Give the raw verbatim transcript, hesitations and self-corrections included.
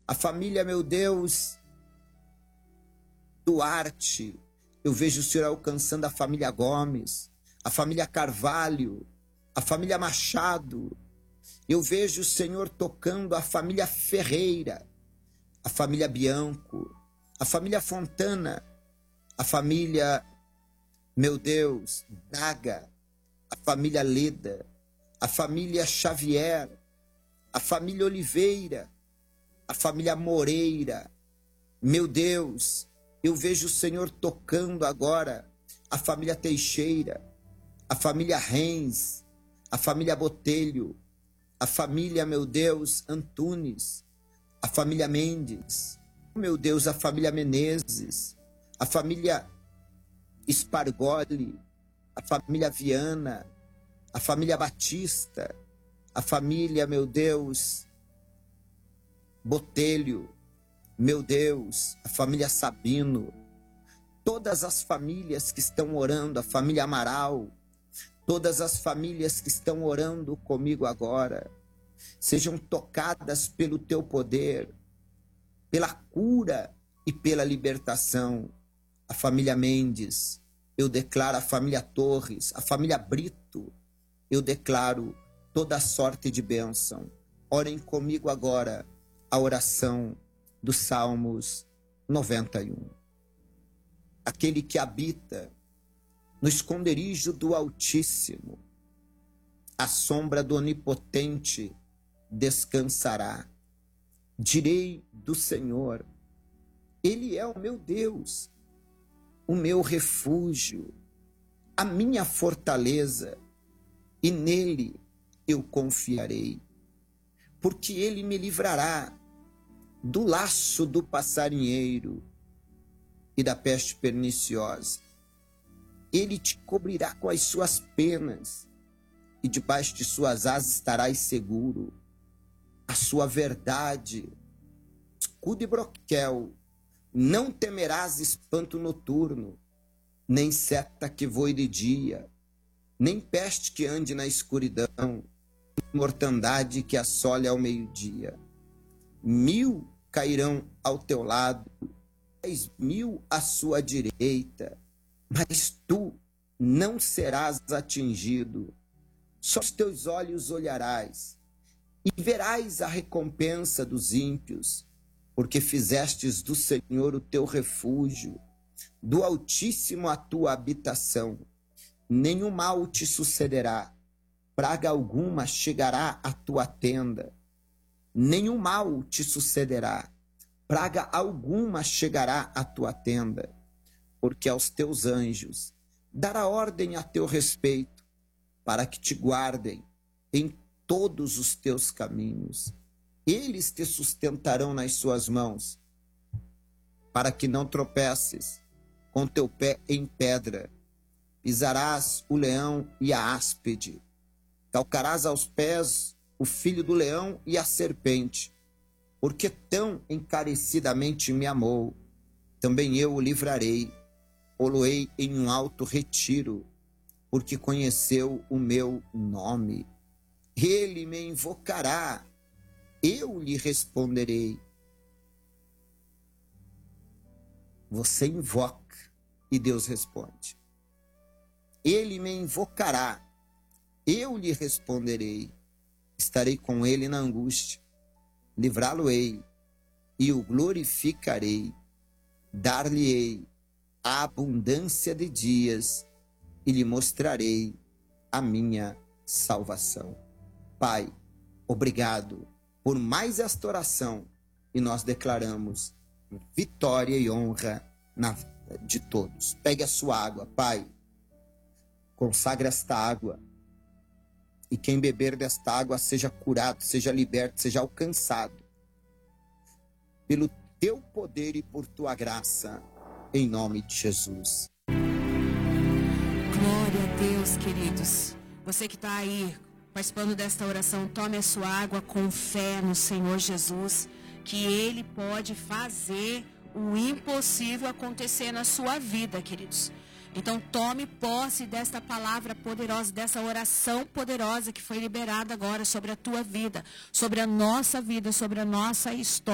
A família, meu Deus, Duarte, eu vejo o Senhor alcançando a família Gomes, a família Carvalho, a família Machado. Eu vejo o Senhor tocando a família Ferreira, a família Bianco, a família Fontana, a família, meu Deus, Daga, a família Leda, a família Xavier, a família Oliveira, a família Moreira. Meu Deus, eu vejo o Senhor tocando agora a família Teixeira, a família Reis, a família Botelho, a família, meu Deus, Antunes, a família Mendes, meu Deus, a família Menezes, a família Spargoli, a família Viana, a família Batista, a família, meu Deus, Botelho, meu Deus, a família Sabino, todas as famílias que estão orando, a família Amaral, todas as famílias que estão orando comigo agora, sejam tocadas pelo teu poder, pela cura e pela libertação. A família Mendes, eu declaro a família Torres, a família Brito, eu declaro toda sorte de bênção. Orem comigo agora a oração dos Salmos noventa e um. Aquele que habita no esconderijo do Altíssimo, à sombra do Onipotente descansará. Direi do Senhor, Ele é o meu Deus, o meu refúgio, a minha fortaleza, e nele eu confiarei, porque ele me livrará do laço do passarinheiro e da peste perniciosa. Ele te cobrirá com as suas penas, e debaixo de suas asas estarás seguro. A sua verdade, escudo e broquel, não temerás espanto noturno, nem seta que voe de dia, nem peste que ande na escuridão, nem mortandade que assole ao meio-dia. Mil cairão ao teu lado, dez mil à sua direita, mas tu não serás atingido. Só os teus olhos olharás e verás a recompensa dos ímpios, porque fizestes do Senhor o teu refúgio, do Altíssimo a tua habitação. Nenhum mal te sucederá, praga alguma chegará à tua tenda. Nenhum mal te sucederá, praga alguma chegará à tua tenda, porque aos teus anjos dará ordem a teu respeito, para que te guardem em todos os teus caminhos. Eles te sustentarão nas suas mãos, para que não tropeces com teu pé em pedra. Pisarás o leão e a áspide, calcarás aos pés o filho do leão e a serpente, porque tão encarecidamente me amou, também eu o livrarei, pô-lo-ei em um alto retiro, porque conheceu o meu nome. Ele me invocará, eu lhe responderei. Você invoca e Deus responde. Ele me invocará, eu lhe responderei. Estarei com ele na angústia, livrá-lo-ei e o glorificarei. Dar-lhe-ei a abundância de dias e lhe mostrarei a minha salvação. Pai, obrigado por mais esta oração, e nós declaramos vitória e honra na vida de todos. Pegue a sua água, Pai, consagre esta água, e quem beber desta água seja curado, seja liberto, seja alcançado pelo teu poder e por tua graça, em nome de Jesus. Glória a Deus, queridos. Você que está aí participando desta oração, tome a sua água com fé no Senhor Jesus, que Ele pode fazer o impossível acontecer na sua vida, queridos. Então tome posse desta palavra poderosa, dessa oração poderosa que foi liberada agora sobre a tua vida, sobre a nossa vida, sobre a nossa história.